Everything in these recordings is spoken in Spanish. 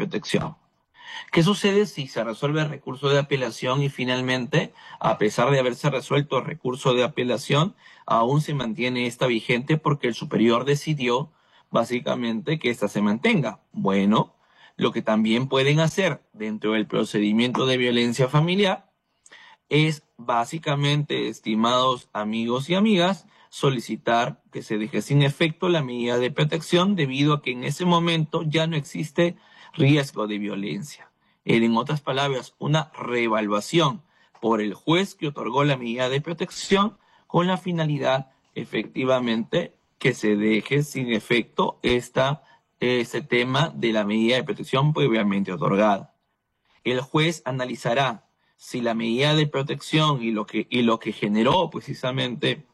protección. ¿Qué sucede si se resuelve el recurso de apelación y finalmente, a pesar de haberse resuelto el recurso de apelación, aún se mantiene esta vigente porque el superior decidió básicamente que esta se mantenga? Bueno, lo que también pueden hacer dentro del procedimiento de violencia familiar es básicamente, estimados amigos y amigas, solicitar que se deje sin efecto la medida de protección debido a que en ese momento ya no existe riesgo de violencia. En otras palabras, una reevaluación por el juez que otorgó la medida de protección con la finalidad, efectivamente, que se deje sin efecto ese tema de la medida de protección previamente otorgada. El juez analizará si la medida de protección y lo que generó precisamente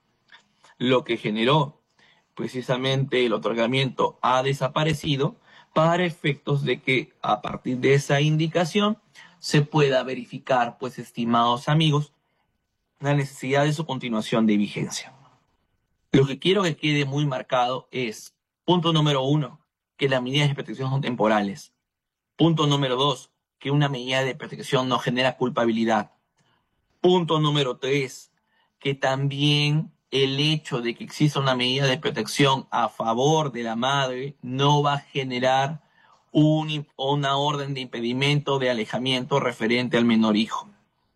el otorgamiento ha desaparecido, para efectos de que a partir de esa indicación se pueda verificar, pues estimados amigos, la necesidad de su continuación de vigencia. Lo que quiero que quede muy marcado es, punto número 1, que las medidas de protección son temporales. Punto número 2, que una medida de protección no genera culpabilidad. Punto número 3, que también el hecho de que exista una medida de protección a favor de la madre no va a generar una orden de impedimento de alejamiento referente al menor hijo.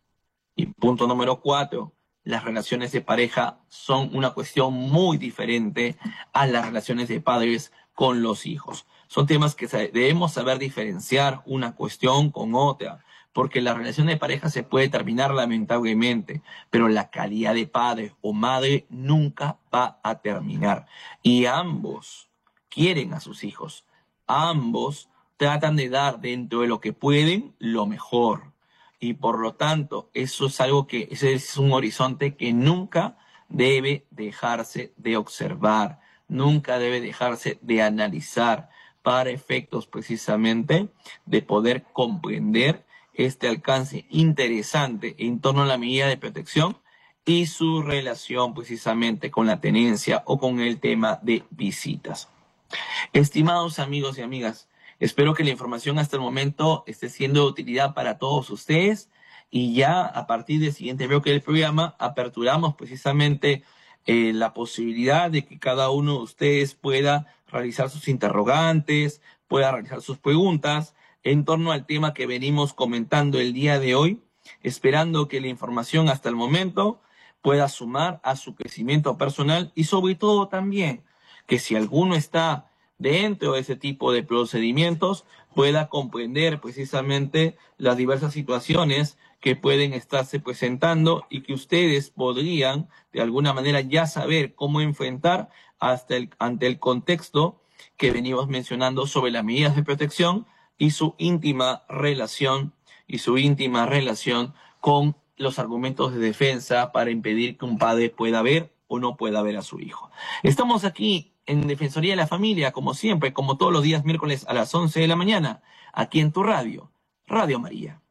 Y punto número 4, las relaciones de pareja son una cuestión muy diferente a las relaciones de padres con los hijos. Son temas que debemos saber diferenciar una cuestión con otra, porque la relación de pareja se puede terminar lamentablemente, pero la calidad de padre o madre nunca va a terminar. Y ambos quieren a sus hijos, ambos tratan de dar dentro de lo que pueden lo mejor. Y por lo tanto, ese es un horizonte que nunca debe dejarse de observar, nunca debe dejarse de analizar para efectos precisamente de poder comprender este alcance interesante en torno a la medida de protección y su relación precisamente con la tenencia o con el tema de visitas. Estimados amigos y amigas, espero que la información hasta el momento esté siendo de utilidad para todos ustedes y ya a partir del siguiente bloque del programa aperturamos precisamente la posibilidad de que cada uno de ustedes pueda realizar sus interrogantes, pueda realizar sus preguntas en torno al tema que venimos comentando el día de hoy, esperando que la información hasta el momento pueda sumar a su crecimiento personal y sobre todo también que si alguno está dentro de ese tipo de procedimientos pueda comprender precisamente las diversas situaciones que pueden estarse presentando y que ustedes podrían de alguna manera ya saber cómo enfrentar ante el contexto que venimos mencionando sobre las medidas de protección y su íntima relación con los argumentos de defensa para impedir que un padre pueda ver o no pueda ver a su hijo. Estamos aquí en Defensoría de la Familia, como siempre, como todos los días miércoles a las 11 de la mañana, aquí en tu radio, Radio María.